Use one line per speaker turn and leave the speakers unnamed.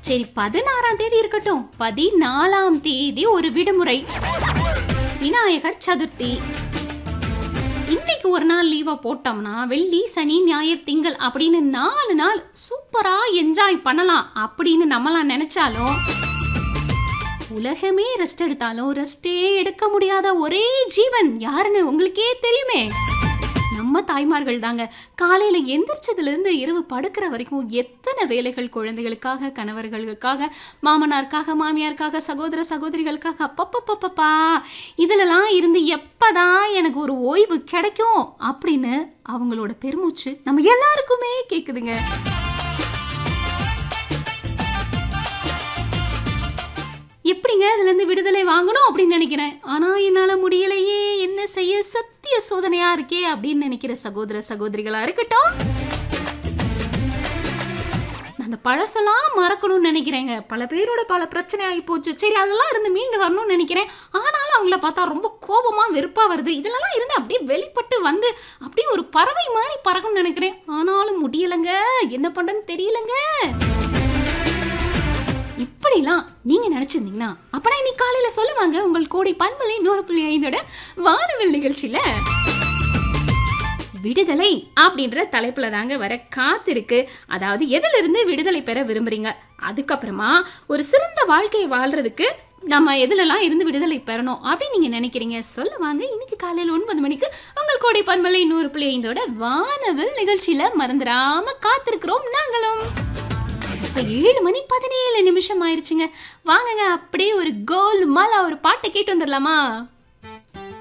சரி 16ஆம் தேதி இருக்கட்டும், 14ஆம் தேதி ஒரு விடுமுறை, விநாயகர் சதுர்த்தி. இன்னைக்கு ஒரு நாள் லீவா போட்டோம்னா வெள்ளி சனி ஞாயிறு திங்கள் அப்படின்னு 4 நாள் சூப்பரா என்ஜாய் பண்ணலாம் அப்படின்னு நம்மளாம் நினைச்சாலும், உலகமே ரெஸ்ட் எடுத்தாலும் ரெஸ்டே எடுக்க முடியாத ஒரே ஜீவன் யாருன்னு உங்களுக்கே தெரியுமே, நம்ம தாய்மார்கள் தாங்க. காலையில எந்திரிச்சதுல இருந்து இரவு படுக்கிற வரைக்கும் எத்தனை வேலைகள், குழந்தைகளுக்காக, கணவர்களுக்காக, மாமனாருக்காக, மாமியாருக்காக, சகோதர சகோதரிகளுக்காக, அப்பப்பப்பப்பா இதுலலாம் இருந்து எப்பதான் எனக்கு ஒரு ஓய்வு கிடைக்கும் அப்படின்னு அவங்களோட பெருமூச்சு நம்ம எல்லாருக்குமே கேக்குதுங்க. எப்படிங்க இதுல இருந்து விடுதலை வாங்கணும் அப்படின்னு நினைக்கிறேன். ஆனா என்னால முடியலையே, என்ன செய்ய, சத்திய சோதனையா இருக்கே அப்படின்னு நினைக்கிற சகோதர சகோதரிகளா இருக்கட்டும், அந்த பழசெல்லாம் மறக்கணும்னு நினைக்கிறேங்க. பல பேரோட பல பிரச்சனை ஆகி போச்சு. சரி அதெல்லாம் இருந்து மீண்டு வரணும்னு நினைக்கிறேன். ஆனாலும் அவங்கள பார்த்தா ரொம்ப கோபமா வெறுப்பா வருது. இதெல்லாம் இருந்து அப்படியே வெளிப்பட்டு வந்து அப்படியே ஒரு பறவை மாதிரி பறக்கணும்னு நினைக்கிறேன். ஆனாலும் முடியலைங்க, என்ன பண்றேன்னு தெரியலங்க. இப்படிலாம் நீங்க நினைச்சிருந்தீங்கன்னா அப்பனா இன்னைக்கு காலையில சொல்லுவாங்க உங்கள் கோடை பண்பலை 100.5 வானவில் நிகழ்ச்சியில விடுதலை அப்படின்ற தலைப்புல தாங்க வர காத்திருக்கு. அதாவது எதுல இருந்து விடுதலை பெற விரும்புறீங்க, அதுக்கப்புறமா ஒரு சிறந்த வாழ்க்கையை வாழ்றதுக்கு நம்ம எதுலலாம் இருந்து விடுதலை பெறணும் அப்படின்னு நீங்க நினைக்கிறீங்க, சொல்லுவாங்க. இன்னைக்கு காலையில் 9 மணிக்கு உங்கள் கோடை பண்பலை 100.5 வானவில் நிகழ்ச்சியில மறந்துடாம காத்திருக்கிறோம் நாங்களும். இப்போ 7 மணி 17 நிமிஷம் ஆயிடுச்சுங்க. வாங்கங்க அப்படியே ஒரு கோல் மாலா ஒரு பாட்டை கேட்டு வந்துடலாமா?